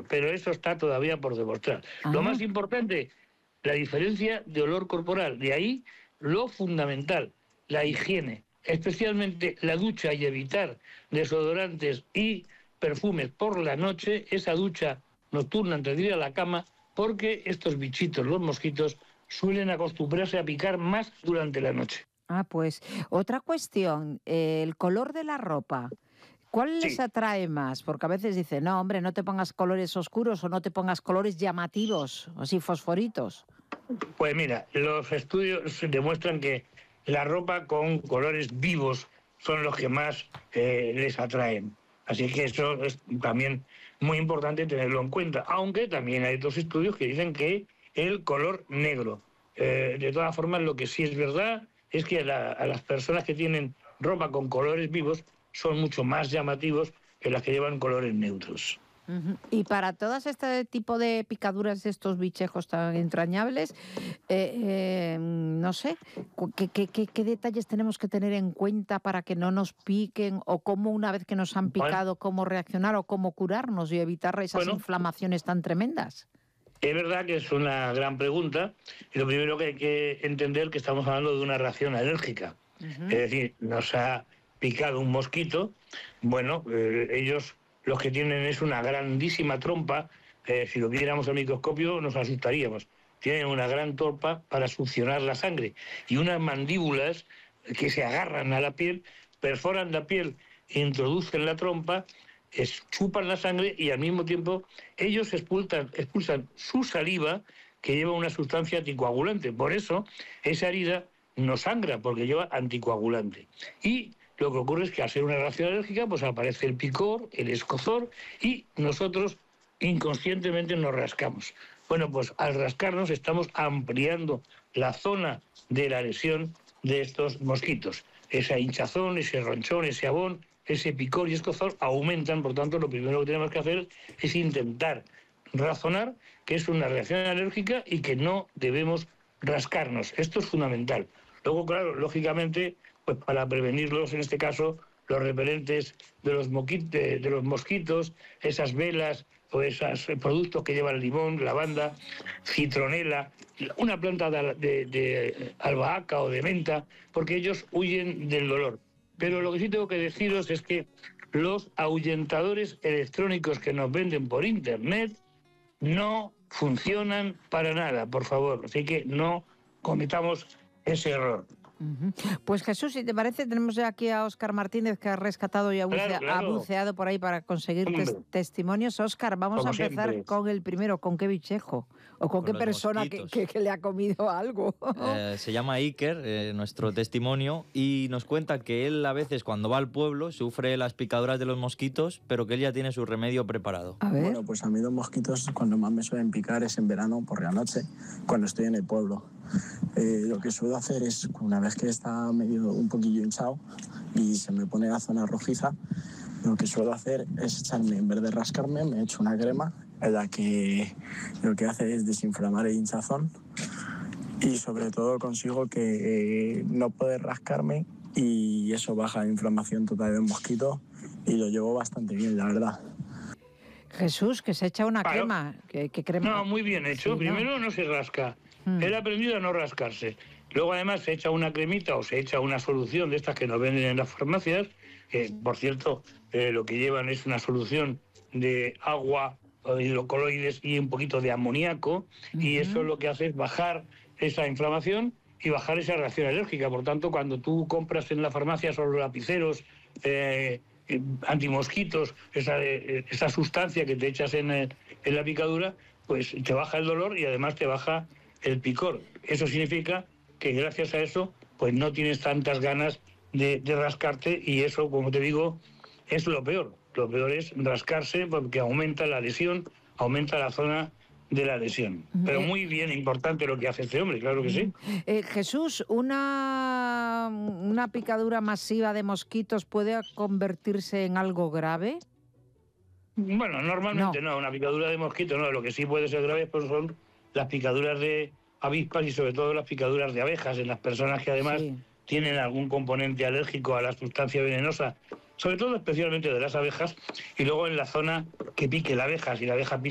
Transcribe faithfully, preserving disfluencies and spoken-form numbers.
alcohol, pero eso está todavía por demostrar. Ah. Lo más importante, la diferencia de olor corporal, de ahí lo fundamental, la higiene, especialmente la ducha y evitar desodorantes y perfumes por la noche, esa ducha nocturna antes de ir a la cama, porque estos bichitos, los mosquitos, suelen acostumbrarse a picar más durante la noche. Ah, pues otra cuestión, eh, el color de la ropa. ¿Cuál les Sí. atrae más? Porque a veces dicen, no, hombre, no te pongas colores oscuros o no te pongas colores llamativos, así fosforitos. Pues mira, los estudios demuestran que la ropa con colores vivos son los que más eh, les atraen. Así que eso es también muy importante tenerlo en cuenta, aunque también hay otros estudios que dicen que el color negro. Eh, de todas formas, lo que sí es verdad es que la, a las personas que tienen ropa con colores vivos son mucho más llamativos que las que llevan colores neutros. Uh-huh. Y para todas este tipo de picaduras de estos bichejos tan entrañables, eh, eh, no sé, ¿qué, qué, qué, ¿qué detalles tenemos que tener en cuenta para que no nos piquen? O cómo, una vez que nos han picado, bueno, cómo reaccionar o cómo curarnos y evitar esas bueno, inflamaciones tan tremendas. Es verdad que es una gran pregunta, y lo primero que hay que entender es que estamos hablando de una reacción alérgica. Uh-huh. Es decir, nos ha picado un mosquito, bueno, eh, ellos los que tienen es una grandísima trompa, eh, si lo viéramos al microscopio nos asustaríamos. Tienen una gran trompa para succionar la sangre y unas mandíbulas que se agarran a la piel, perforan la piel, introducen la trompa, es, chupan la sangre y al mismo tiempo ellos expulsan, expulsan su saliva, que lleva una sustancia anticoagulante. Por eso esa herida no sangra, porque lleva anticoagulante. Y lo que ocurre es que al ser una reacción alérgica, pues aparece el picor, el escozor, y nosotros inconscientemente nos rascamos. Bueno, pues al rascarnos estamos ampliando la zona de la lesión de estos mosquitos. Esa hinchazón, ese ronchón, ese abón, ese picor y escozor aumentan. Por tanto, lo primero que tenemos que hacer es intentar razonar que es una reacción alérgica y que no debemos rascarnos. Esto es fundamental. Luego, claro, lógicamente, pues para prevenirlos, en este caso, los repelentes de los, de, de los mosquitos, esas velas o esos productos que llevan limón, lavanda, citronela, una planta de, de, de albahaca o de menta, porque ellos huyen del dolor. Pero lo que sí tengo que deciros es que los ahuyentadores electrónicos que nos venden por internet no funcionan para nada, por favor. Así que no cometamos ese error. Uh-huh. Pues Jesús, si te parece, tenemos ya aquí a Óscar Martínez, que ha rescatado y ha, bucea, claro, claro. ha buceado por ahí para conseguir tes- testimonios. Óscar, vamos Como a empezar siempre. con el primero. ¿Con qué bichejo? ¿O con, con qué persona que, que, que le ha comido algo? Eh, se llama Iker, eh, nuestro testimonio, y nos cuenta que él a veces cuando va al pueblo sufre las picaduras de los mosquitos, pero que él ya tiene su remedio preparado. A ver. Bueno, pues a mí los mosquitos cuando más me suelen picar es en verano por la noche, cuando estoy en el pueblo. Eh, lo que suelo hacer es, una vez que está medio un poquillo hinchado y se me pone la zona rojiza, lo que suelo hacer es echarme, en vez de rascarme, me echo una crema en la que lo que hace es desinflamar el hinchazón y sobre todo consigo que eh, no poder rascarme y eso baja la inflamación total del mosquito y lo llevo bastante bien, la verdad. Jesús, que se echa una claro. crema. ¿Qué, qué crema? No, muy bien hecho. Sí, Primero no, no se rasca. Hmm. Él ha aprendido a no rascarse. Luego además se echa una cremita o se echa una solución de estas que nos venden en las farmacias, que por cierto eh, lo que llevan es una solución de agua o de hidrocoloides y un poquito de amoníaco, uh-huh. y eso lo que hace es bajar esa inflamación y bajar esa reacción alérgica. Por tanto, cuando tú compras en la farmacia solo lapiceros, eh, antimosquitos, esa, esa sustancia que te echas en, en la picadura, pues te baja el dolor y además te baja el picor. Eso significa que gracias a eso pues no tienes tantas ganas de, de rascarte, y eso, como te digo, es lo peor. Lo peor es rascarse porque aumenta la lesión, aumenta la zona de la lesión. Pero muy bien, importante lo que hace este hombre, claro que sí. Eh, Jesús, ¿una, ¿una picadura masiva de mosquitos puede convertirse en algo grave? Bueno, normalmente no, no una picadura de mosquito no. Lo que sí puede ser grave pues son las picaduras de avispas y sobre todo las picaduras de abejas en las personas que además sí. tienen algún componente alérgico a la sustancia venenosa, sobre todo especialmente de las abejas, y luego en la zona que pique la abeja, si la abeja pica